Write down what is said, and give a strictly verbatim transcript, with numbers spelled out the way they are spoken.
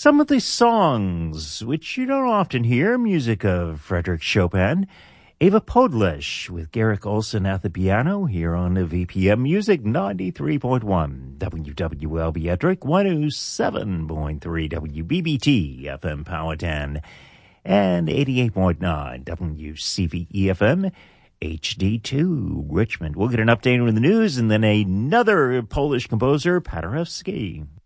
some of the songs, which you don't often hear, music of Frederick Chopin, Eva Podlesh with Garrick Olson at the piano here on the V P M Music ninety-three point one, W W L B Ettrick one oh seven point three, W B B T F M Powhatan, and eighty-eight point nine W C V E F M H D two Richmond. We'll get an update on the news and then another Polish composer, Paderewski.